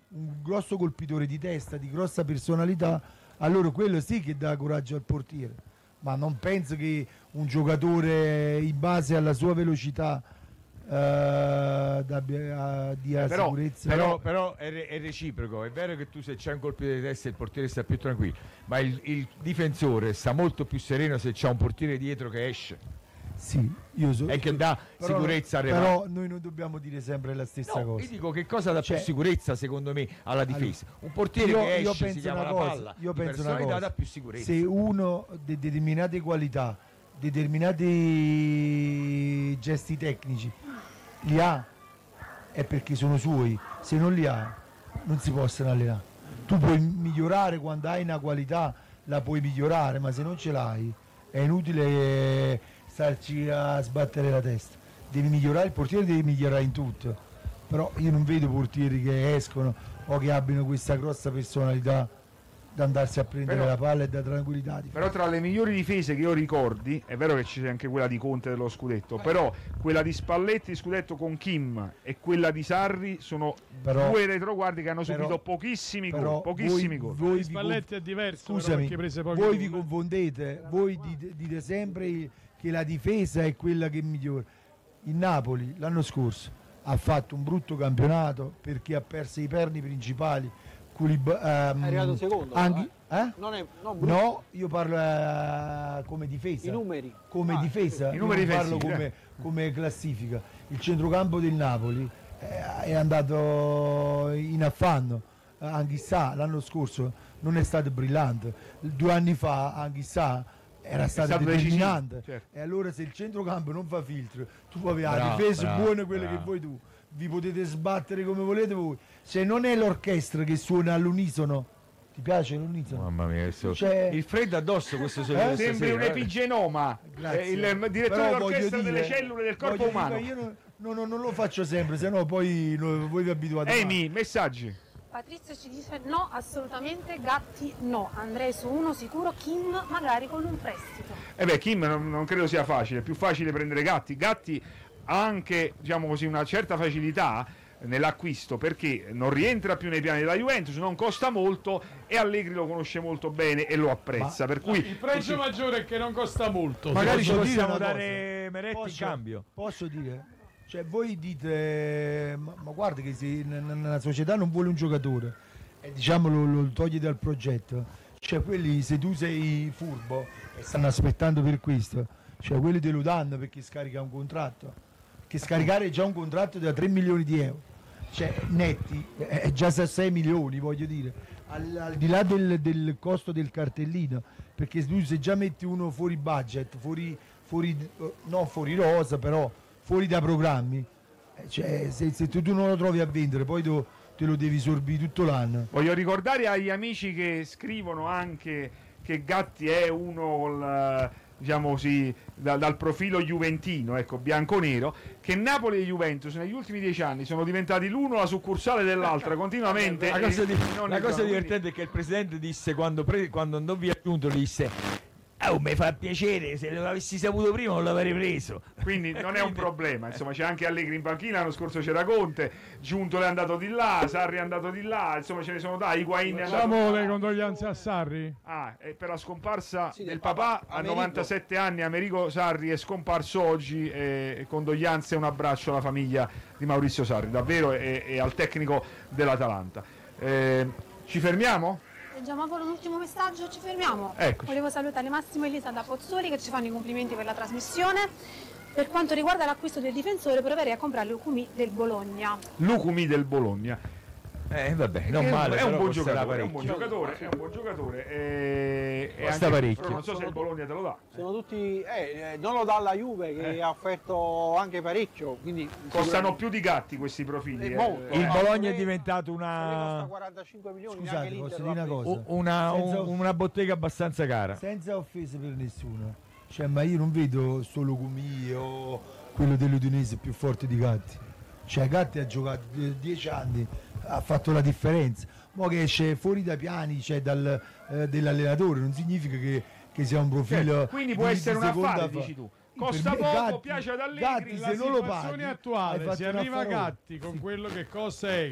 un grosso colpitore di testa, di grossa personalità, allora quello sì che dà coraggio al portiere, ma non penso che un giocatore in base alla sua velocità dia sicurezza. Però è reciproco. È vero che tu, se c'è un colpitore di testa, il portiere sta più tranquillo, ma il difensore sta molto più sereno se c'è un portiere dietro che esce. Sì, e che dà sicurezza al però noi non dobbiamo dire sempre la stessa cosa. Io dico, che cosa dà più sicurezza secondo me alla difesa? Un portiere che esce, si chiama la palla, io penso una cosa, dà più sicurezza. Se uno di determinate qualità, determinati gesti tecnici li ha, è perché sono suoi. Se non li ha, non si possono allenare. Tu puoi migliorare quando hai una qualità, la puoi migliorare, ma se non ce l'hai è inutile starci a sbattere la testa. Devi migliorare, il portiere deve migliorare in tutto, però io non vedo portieri che escono o che abbiano questa grossa personalità da andarsi a prendere la palla e da tranquillità. Però tra le migliori difese che io ricordi, è vero che c'è anche quella di Conte dello scudetto, però quella di Spalletti scudetto con Kim e quella di Sarri sono due retroguardi che hanno subito pochissimi gol. Spalletti è diverso. Scusami, prese pochi voi vi confondete, voi dite sempre che la difesa è quella che migliora. Il Napoli l'anno scorso ha fatto un brutto campionato perché ha perso i perni principali. È arrivato secondo, no, io parlo come difesa. I numeri. Come difesa, i numeri parlo come classifica. Il centrocampo del Napoli è andato in affanno. Anghissà l'anno scorso non è stato brillante. 2 anni fa Anghissà era stato determinante. Certo. E allora se il centrocampo non fa filtro, tu puoi avere la difesa buona, quelle che vuoi tu. Vi potete sbattere come volete voi. Se non è l'orchestra che suona all'unisono, ti piace l'unisono? Mamma mia, il freddo addosso, questo sembra un epigenoma. Il direttore d'orchestra delle cellule del corpo umano. Io non lo faccio sempre, sennò poi voi vi abituate. Amy, messaggi. Patrizio ci dice no, assolutamente, Gatti no, andrei su uno sicuro, Kim magari con un prestito. Kim non credo sia facile, è più facile prendere Gatti ha anche, diciamo così, una certa facilità nell'acquisto perché non rientra più nei piani della Juventus, non costa molto e Allegri lo conosce molto bene e lo apprezza, per cui il prezzo maggiore è che non costa molto. Magari ci possiamo dare Meretti in cambio. Posso dire? Cioè voi dite ma guarda che se una società non vuole un giocatore e diciamo lo togli dal progetto, cioè quelli, se tu sei furbo e stanno aspettando per questo, cioè quelli te lo danno perché scarica un contratto, che scaricare è già un contratto da 3 milioni di euro, cioè netti, è già 6 milioni, voglio dire, al di là del costo del cartellino, perché tu se già metti uno fuori budget, non fuori rosa, però fuori da programmi, cioè se tu non lo trovi a vendere poi te lo devi sorbire tutto l'anno. Voglio ricordare agli amici che scrivono anche che Gatti è uno col, diciamo così, dal profilo juventino, ecco, bianconero, che Napoli e Juventus negli ultimi 10 anni sono diventati l'uno la succursale dell'altra continuamente. La cosa divertente è che il presidente disse quando andò via Giunto, disse mi fa piacere, se lo avessi saputo prima non l'avrei preso. Quindi non è un problema, insomma, c'è anche Allegri in panchina, l'anno scorso c'era Conte, Giuntoli è andato di là, Sarri è andato di là, insomma ce ne sono tanti, Higuain è andato. Facciamo le condoglianze a Sarri? E per la scomparsa del papà a 97 anni, Amerigo Sarri è scomparso oggi, e condoglianze e un abbraccio alla famiglia di Maurizio Sarri, davvero, e al tecnico dell'Atalanta. Ci fermiamo? Leggiamo ancora un ultimo messaggio, ci fermiamo. Eccoci. Volevo salutare Massimo e Elisa da Pozzuoli che ci fanno i complimenti per la trasmissione. Per quanto riguarda l'acquisto del difensore, proverei a comprare Lucumi del Bologna. Lucumi del Bologna. Vabbè, non male, è un buon giocatore, è un buon giocatore, costa parecchio. Non so se il Bologna te lo dà. Sono tutti non lo dà la Juve che ha offerto anche parecchio, quindi costano più di Gatti questi profili. Il Bologna è diventato costa 45 milioni. Scusate, posso dire una cosa? Una bottega abbastanza cara. Senza offese per nessuno, cioè, ma io non vedo solo Gumi o quello dell'Udinese più forte di Gatti. Cioè Gatti ha giocato 10 anni, ha fatto la differenza. Ma che esce fuori dai piani, cioè dell'allenatore, non significa che sia un profilo. Quindi può essere un affare, dici tu. Costa poco, Gatti, piace ad Allegri. Gatti, la se non lo situazione paghi, attuale, se arriva Gatti con quello che costa